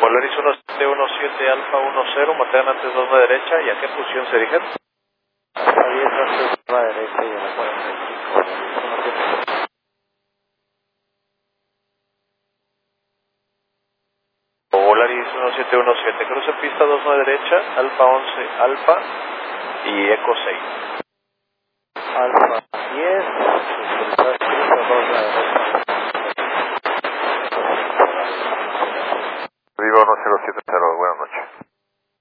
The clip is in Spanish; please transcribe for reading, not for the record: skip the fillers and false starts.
Polaris 1717 Alfa 10, mantengan antes 2 a derecha. ¿Y a qué posición se dirigen? Alfa 10 antes 2 a derecha y a la 45. Polaris 1717, cruce pista 2 a derecha, Alfa 11 Alfa y Eco 6. Alfa 10.